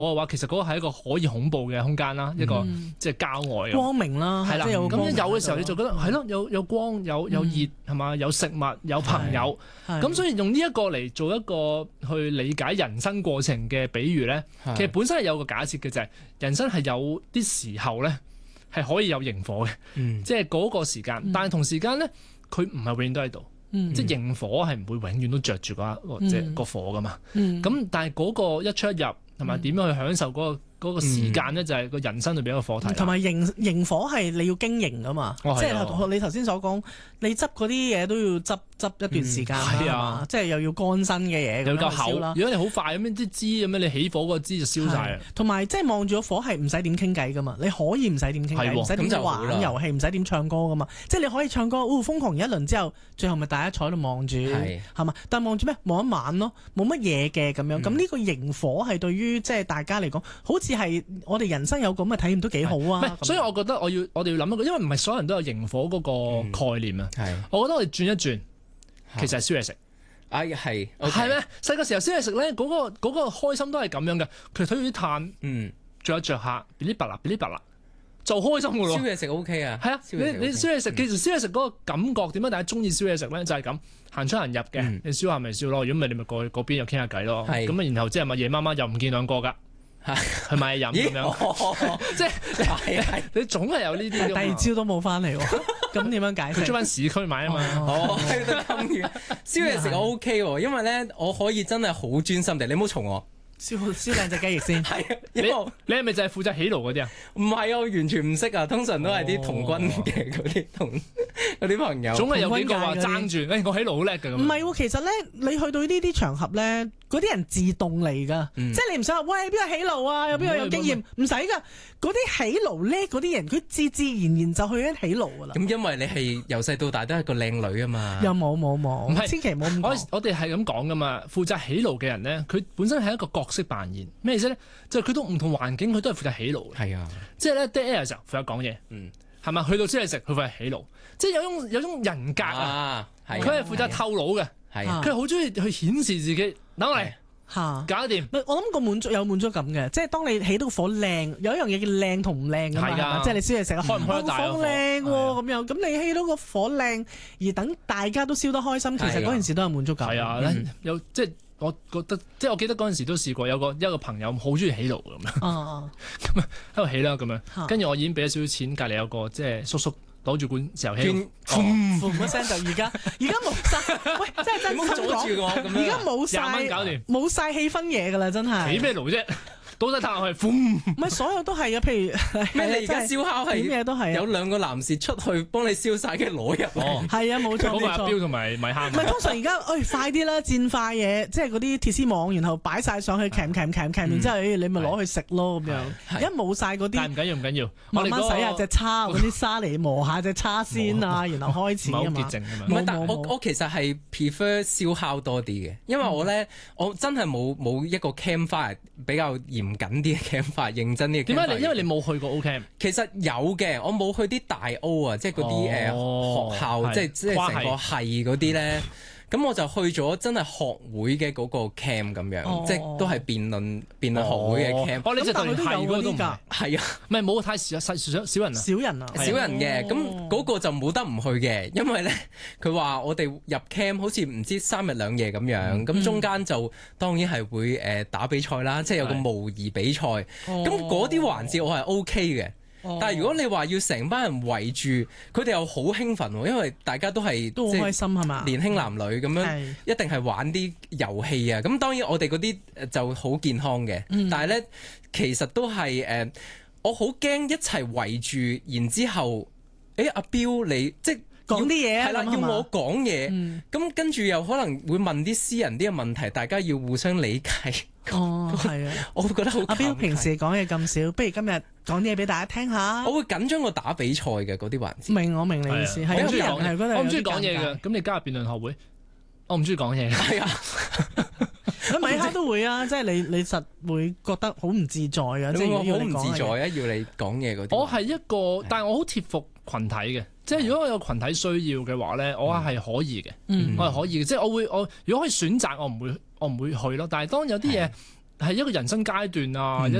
嘅話，其實嗰個係一個可以恐怖嘅空間啦，一個即係郊外嘅光明啦， 係啦。 咁咁有嘅時候你就覺得係咯，有光有熱係嘛，有食物有朋友，咁所以用呢一個嚟做一個去理解人生過程嘅比喻咧，其實本身係有個假設嘅就係人生係有啲時候咧係可以有螢火嘅，即係嗰個時間，但係同時間咧佢唔係永遠都喺度。即係螢火係唔會永遠都着住即係個火噶嘛，咁但係嗰個一出一入同埋點樣去享受嗰個時間咧，就係個人生裏邊一個課題。 同埋螢火係你要經營噶嘛，即係你頭先所講，你執嗰啲嘢都要執一段時間啦，即係又要乾身嘅嘢， 又夠厚啦。如果你好快咁樣啲枝咁樣，你起火個枝就燒晒啦。 同埋即係望住個火係唔使點傾偈噶嘛，你可以唔使點傾偈，唔使點玩遊戲，唔使點唱歌噶嘛，即係你可以唱歌，瘋狂一輪之後，最後咪大家坐喺度望住，係嘛？但係望住咩？望一晚咯，冇乜嘢嘅咁樣。咁呢個螢火係對於即係大家嚟講，好似係我哋人生有咁嘅體驗都幾好啊。 所以我覺得我哋要諗一個，因為唔係所有人都有螢火嗰個概念啊。我覺得我哋轉一轉。其實係燒嘢食，係咩？細個時候燒嘢食咧，嗰個開心都係咁樣嘅。佢睇住啲炭，着下，噼哩啪啦，噼哩啪啦，就開心噶咯。 燒嘢食 OK 啊， 係啊，你燒嘢食，其實燒嘢食嗰個感覺點解大家中意燒嘢食咧？就係咁行出行入嘅，你燒下咪燒咯。如果唔係，你咪過去嗰邊又傾下偈咯。咁然後即係咪夜媽媽又唔見兩個噶？去買嘢飲咁樣，即係你總係有呢啲。 第二朝都冇翻嚟喎，咁點樣解釋？ 佢出翻市區買啊嘛。 喺度咁遠，燒嘢食我 OK 喎，因為咧我可以真係好專心地，你唔好嘈我。 燒兩隻雞翼先。 係啊， 你係咪就係負責起爐嗰啲啊？ 唔係啊，我完全唔識啊。通常都係啲童軍嘅嗰啲朋友。 總係有幾個話爭住，我起爐好叻㗎咁。 唔係喎，其實咧，你去到呢啲場合咧，嗰啲人自動嚟㗎，即係你唔使話，喂，邊個起爐啊？有邊個有經驗？唔使㗎，嗰啲起爐叻嗰啲人，佢自自然然就去緊起爐㗎啦。 咁因為你係由細到大都係個靚女啊嘛。 又冇，唔係，千祈冇咁講。 我哋係咁講㗎嘛，負責起爐嘅人咧，佢本身係一個角色扮演，咩意思咧？就係佢到唔同環境，佢都係負責起爐嘅。 係啊， 即係咧 dead air 嘅時候負責講嘢，係嘛？去到燒嘢食，佢負責起爐，即係有種人格啊。佢係負責透露嘅，佢係好中意去顯示自己。等我嚟。搞掂。 我諗有滿足感嘅，即係當你起到個火靚，有一樣嘢叫靚同唔靚㗎嘛，即係你燒嘢食開唔開得大火靚喎咁樣，咁你起到個火靚，而等大家都燒得開心，其實嗰陣時都有滿足感。 係啊，有即係我覺得，即係我記得嗰陣時都試過有一個朋友好中意起爐咁樣，咁啊喺度起啦咁樣，跟住我已經俾咗少少錢，隔離有個即係叔叔。攞住罐石油氣， 嘭一聲就而家冇晒，喂，真係唔好阻住我咁樣， 而家冇晒 20蚊搞掂， 冇晒氣氛嘢㗎啦，真係。 起咩爐啫？倒晒炭落去， 唔係所有都係啊，譬如咩？你而家燒烤係點嘢都係有兩個男士出去幫你燒晒嘅攞入嚟， 係啊，冇錯。 嗰個阿彪同埋米蝦。 唔係通常而家，快啲啦，煎塊嘢，即係嗰啲鐵絲網，然後擺晒上去，鉗，然之後你咪攞去食咯咁樣。而家冇晒嗰啲。 但係唔緊要， 慢慢洗下隻叉，嗰啲沙嚟磨下隻叉先啊，然後開始啊嘛。 唔係好潔淨啊嘛。 唔係，但我其實係 prefer 燒烤多啲嘅，因為我真係冇一個 campfire 比較嚴謹啲嘅 campfire。認真啲嘅， 點解因為你冇去過 O Camp？ 其實有嘅，我冇去啲大 O 啊，即係嗰啲學校，即係成個系嗰啲咧。咁我就去咗真係學會嘅嗰個 camp 咁樣，即係都係辯論學會嘅 camp。 你就對係嗰啲㗎， 係啊， 唔係冇太少人啊， 少人嘅。咁嗰個就冇得唔去嘅，因為咧佢話我哋入 camp 好似唔知3日2夜咁樣，咁中間就當然係會打比賽啦，即係有個模擬比賽。咁嗰啲環節我係 OK 嘅。但係如果你話要成班人圍住，佢哋又好興奮喎，因為大家都係好開心係嘛？ 年輕男女咁樣，一定係玩啲遊戲啊！咁當然我哋嗰啲就好健康嘅，但係咧其實都係我好驚一齊圍住，然之後，阿彪你即講啲嘢係啦，要我講嘢，咁跟住又可能會問啲私人啲嘅問題，大家要互相理解。 係啊， 我會覺得好。 阿彪平時講嘢咁少，不如今日講啲嘢俾大家聽下。 我會緊張過打比賽嘅嗰啲環節。 我明你意思，係有啲人係覺得我唔中意講嘢嘅，咁你加入辯論學會，我唔中意講嘢。 係啊， 咁米哈都會啊，即係你實會覺得好唔自在啊，即係好唔自在啊，要你講嘢嗰啲。 我係一個，但係我好貼服群體嘅，即係如果我有群體需要嘅話咧，我係可以嘅，我係可以嘅，即係我如果可以選擇，我唔會去咯。但係當有啲嘢係一個人生階段啊，一